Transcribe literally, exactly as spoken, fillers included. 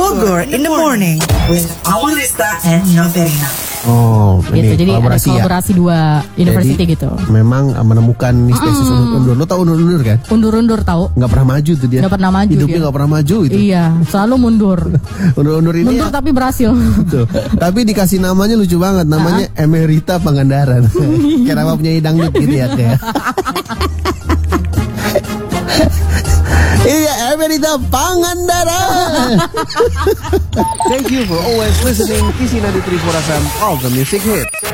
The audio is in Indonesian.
Bogor in the morning with Aulista and Novelina. Oh, Gitu. ini Jadi ada kolaborasi ya. kolaborasi dua university Jadi, gitu. Memang uh, menemukan nih spesies undur-undur. Lo tau undur-undur kan? Undur-undur tahu. Nggak pernah maju tuh dia. Nggak pernah maju Hidupnya dia. nggak pernah maju itu. Iya, selalu mundur. Undur-undur ini Mundur ya, tapi berhasil. tuh. Tapi dikasih namanya lucu banget. Namanya Emerita Pangandaran. Kayak nama penyanyi dangdut gitu ya kayak. Iya, Emerita Pangandaran. Thank you for always listening. Kisi ninety-three point four F M, all the music hits.